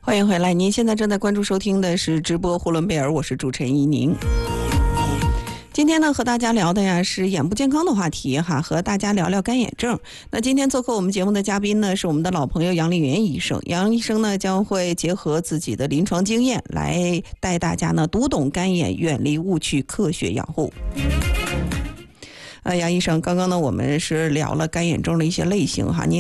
欢迎回来，您现在正在关注收听的是直播呼伦贝尔，我是主持人依宁。今天呢，和大家聊的呀是眼部健康的话题哈，和大家聊聊干眼症。那今天做客我们节目的嘉宾呢，是我们的老朋友杨丽媛医生。杨医生呢将会结合自己的临床经验，来带大家呢读懂干眼，远离误区，科学养护。杨医生，刚刚呢我们是聊了干眼症的一些类型哈，您